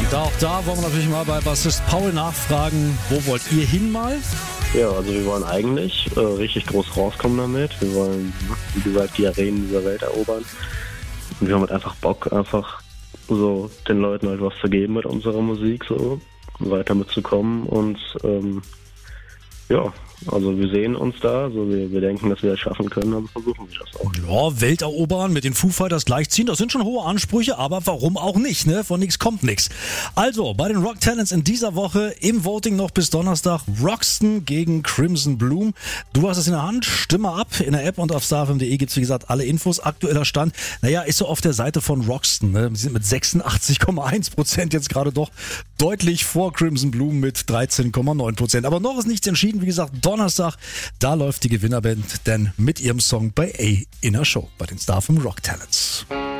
Auch da wollen wir natürlich mal bei Bassist Paul nachfragen, wo wollt ihr hin mal? Ja, also wir wollen eigentlich richtig groß rauskommen damit. Wir wollen, wie gesagt, die Arenen dieser Welt erobern. Und wir haben halt einfach Bock, einfach so den Leuten halt was zu geben mit unserer Musik, so weiter mitzukommen. Und ja, also wir sehen uns da, also wir denken, dass wir das schaffen können, dann versuchen wir das auch. Ja, Welt erobern, mit den Foo Fighters gleichziehen, das sind schon hohe Ansprüche, aber warum auch nicht, ne? Von nichts kommt nichts. Also, bei den Rock Talents in dieser Woche im Voting noch bis Donnerstag Roxton gegen Crimson Bloom. Du hast es in der Hand, stimme ab. In der App und auf starfm.de gibt's wie gesagt alle Infos. Aktueller Stand, naja, ist so auf der Seite von Roxton, ne? Sie sind mit 86,1% jetzt gerade doch deutlich vor Crimson Bloom mit 13,9%. Aber noch ist nichts entschieden, wie gesagt, Donnerstag, da läuft die Gewinnerband dann mit ihrem Song bei A in a Show bei den Starfm Rock Talents.